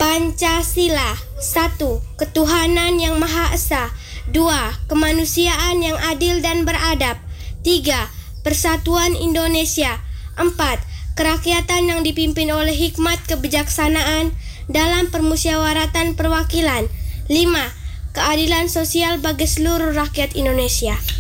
Pancasila. 1. Ketuhanan yang Maha Esa. 2. Kemanusiaan yang adil dan beradab. 3. Persatuan Indonesia. 4. Kerakyatan yang dipimpin oleh hikmat kebijaksanaan dalam permusyawaratan perwakilan. 5. Keadilan sosial bagi seluruh rakyat Indonesia.